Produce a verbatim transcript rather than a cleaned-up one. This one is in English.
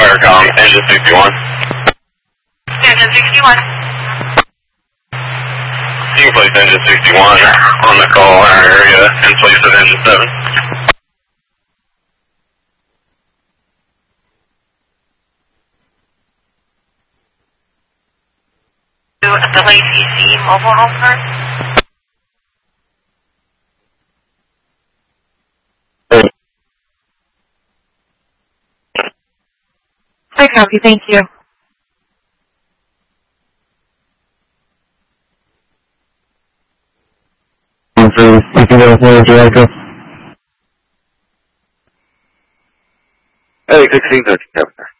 Aircom, engine sixty-one. Engine sixty-one. You can place engine sixty-one on the call in our area in place of engine seven. The A C C mobile home park. I copy, thank you. Hey, sixteen, thirteen,